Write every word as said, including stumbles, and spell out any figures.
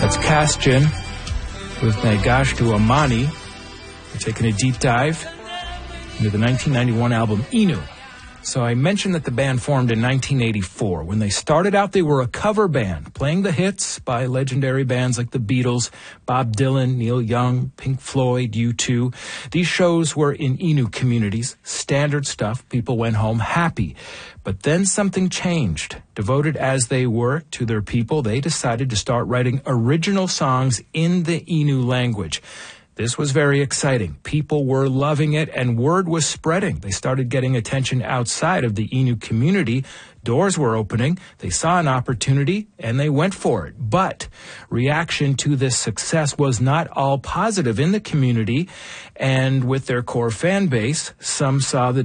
That's Castion with Nagashtu Amani. We're taking a deep dive into the nineteen ninety-one album Inu. So I mentioned that the band formed in nineteen eighty-four. When they started out, they were a cover band, playing the hits by legendary bands like the Beatles, Bob Dylan, Neil Young, Pink Floyd, U two. These shows were in Inu communities, standard stuff. People went home happy. But then something changed. Devoted as they were to their people, they decided to start writing original songs in the Inu language. This was very exciting. People were loving it, and word was spreading. They started getting attention outside of the Inu community. Doors were opening. They saw an opportunity, and they went for it. But reaction to this success was not all positive in the community, and with their core fan base, some saw the